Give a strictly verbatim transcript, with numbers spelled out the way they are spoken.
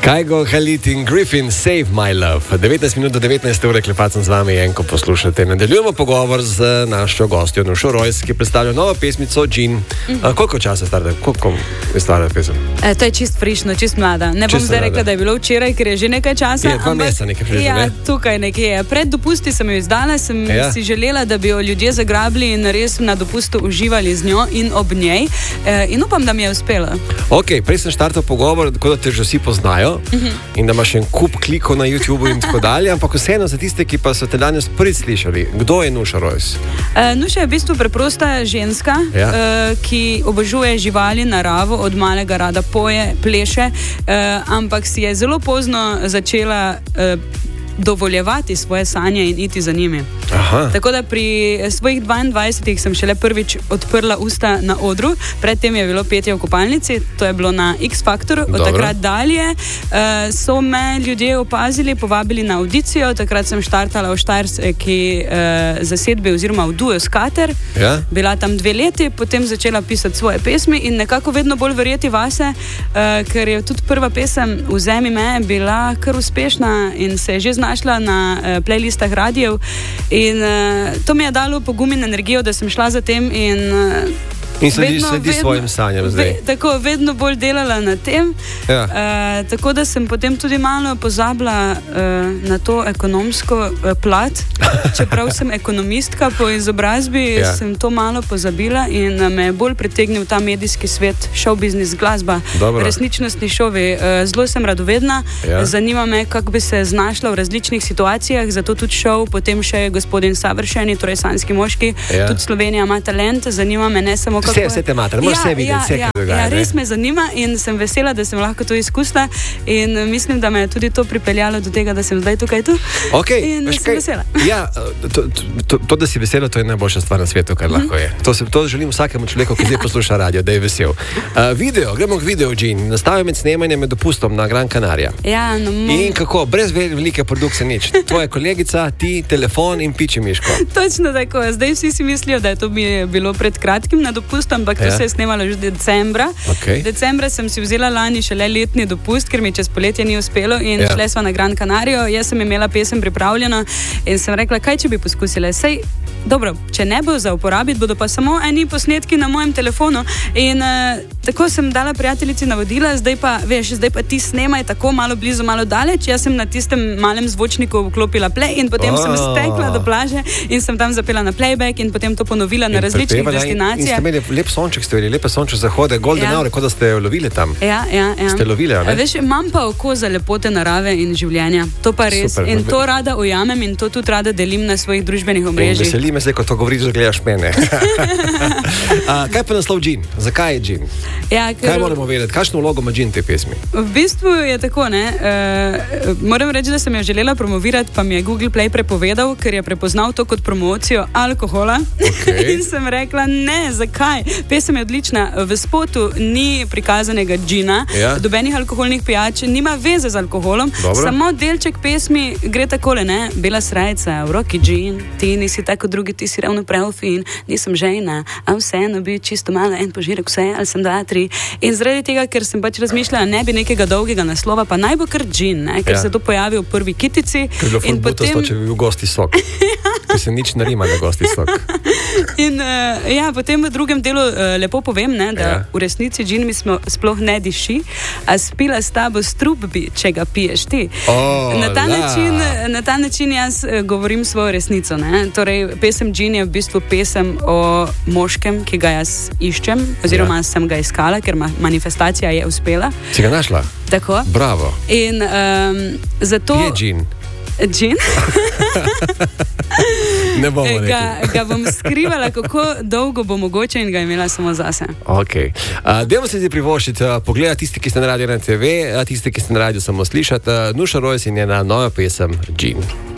Kygo, Khalid in Griffin, Save My Love. devetnajst minut do devetnajste ure klepacam z vami, enko poslušate. Nadaljujemo pogovor z našo gostjo Nušo Rojs, ki predstavlja novo pesmico Džin. Mm-hmm. A, koliko časa je stara? Koliko je stara pesem? E, to je čist frišno, čist mlada. Ne bom zdaj rekla, da je bilo včeraj, ker je že nekaj časa. Je, dva meseca nekaj prišlo, ja, ne? Tukaj nekaj je. Pred dopusti sem jo izdala, sem ja. si želela, da bi jo ljudje zagrabili in res na dopustu uživali z njo in ob njej. E, in upam, da mi je uspelo. Ok, prej sem štartal pogovor, tako da te že vsi poznajo mm-hmm. in da imaš en kup klikov na YouTubeu in tako dalje, ampak vseeno za tiste, ki pa so te danes prvič slišali, kdo je Nuša Rojs? E, Nuša je v bistvu preprosta ženska, ja. e, ki obožuje živali, naravo, od malega rada poje, pleše, e, ampak si je zelo pozno začela e, dovoljevati svoje sanje in iti za njimi. Aha. Tako da pri svojih dvaindvajsetih sem šele prvič odprla usta na odru, predtem je bilo petje v kopalnici, to je bilo na X Factoru, od takrat dalje uh, so me ljudje opazili, povabili na audicijo, takrat sem štartala v štajerski uh, zasedbi oziroma v duo Skater, ja. bila tam dve leti, potem začela pisati svoje pesmi in nekako vedno bolj verjeti vase, uh, ker je tudi prva pesem Vzemi me bila kar uspešna in se je že znašla na uh, playlistah radijev. In uh, to mi je dalo pogum in energijo, da sem šla za tem in uh, In sledi, sledi vedno, svojim sanjam zdaj. Ve, tako, vedno bolj delala na tem. Ja. Uh, tako da sem potem tudi malo pozabila uh, na to ekonomsko uh, plat. Čeprav sem ekonomistka po izobrazbi, ja. sem to malo pozabila in uh, me je bolj pritegnil ta medijski svet, show business, glasba, Dobro. resničnostni šovi. Uh, zelo sem radovedna, ja. zanima me, kako bi se znašla v različnih situacijah, zato tudi show, potem še Gospodin Savršeni, torej sanjski moški, ja. tudi Slovenija ima talent, zanima me ne samo Vse, vse te mater, moraš ja, vse videti, ja, vse, ja, kaj dogaja. Ja, res me zanima in sem vesela, da sem lahko to izkusila in mislim, da me je tudi to pripeljalo do tega, da sem zdaj tukaj tu okay, in sem kaj, vesela. Ja, to, to, to, da si vesela, to je najboljša stvar na svetu, kar lahko je. To, se, to želim vsakemu človeku, ki zdaj posluša radio, da je vesel. Uh, video, gremo k video, Džin, nastavim med snemanjem med dopustom na Gran Canaria. Ja, no, in kako, brez velike produkcije nič. Tvoja kolegica, ti, telefon in piči miško. Točno tako, zdaj vsi si mislijo, da je to bi bilo pred kratkim na dopust, ampak to ja. se je snemalo že decembra. Okay. Decembra sem si vzela lani šele letni dopust, ker mi čez poletje ni uspelo in ja. šle sva na Gran Canarijo. Jaz sem imela pesem pripravljeno in sem rekla, kaj če bi poskusila. Sej, dobro, če ne bo za uporabiti, bodo pa samo eni posnetki na mojem telefonu in uh, tako sem dala prijateljici navodila, zdaj pa, veš, zdaj pa ti snemaj tako malo blizu, malo daleč. Jaz sem na tistem malem zvočniku vklopila play in potem oh. sem stekla do plaže in sem tam zapela na playback in potem to ponovila in na različnih destinacijah. In ste imeli lep sonček, ste imeli lepe sončne zahode, golden ja. hour, kot da ste lovili tam. Ja, ja, ja. Ste lovili, ne? Veš, imam pa oko za lepote narave in življenja. To pa res. Super. In to rada ujamem in to tudi rada delim na svojih družbenih omrežjih. Veseli me zdaj, ko to govoriš, da gledaš mene. A, kaj pa naslov Džin? Zakaj je Džin? Ja, ker... Kaj moramo vedeti? Kakšno vlogo ima Džin v tej pesmi? V bistvu je tako, ne. Uh, moram reči, da sem jo želela promovirati, pa mi je Google Play prepovedal, ker je prepoznal to kot promocijo alkohola. Okay. In sem rekla, ne, zakaj? Pesem je odlična. V spotu ni prikazanega džina, ja. dobenih alkoholnih pijač, nima veze z alkoholom. Dobro. Samo delček pesmi gre takole, ne? Bela srajca, v roki džin, ti nisi tako drugi, ti si ravno prav fin, nisem žena, a vseeno bi čisto malo en požirek vse, ali sem dva, tri. In zaradi tega, ker sem pač razmišljala, ne bi nekega dolgega naslova, pa naj bo kar džin, ne? Ker ja. se to pojavi v prvi kitici. Ker je bilo ful butosto, če bi bil gosti sok. Ker se nič ne rima na gosti sok. In uh, ja, potem v drugem delu uh, lepo povem, ne, da ja. v resnici džin mi smo sploh ne diši, a spila s tabo strup bi, če ga piješ ti. Oh, na, ta način, na ta način jaz uh, govorim svojo resnico. Ne. Torej, pesem Džin je v bistvu pesem o moškem, ki ga jaz iščem, oziroma ja. sem ga iskala, ker ma, manifestacija je uspela. Si ga našla? Tako. Bravo. In um, zato... Je Džin. Džin? Ne bomo ga, ga bom skrivala, kako dolgo bo mogoče in ga imela samo zase. Okay. Uh, Dajmo se zdaj privoščiti, uh, pogledati tisti, ki ste na radiju na te ve, tisti, ki ste na radiju samo slišati. Uh, Nuša Rojs in njena nova pesem Džin.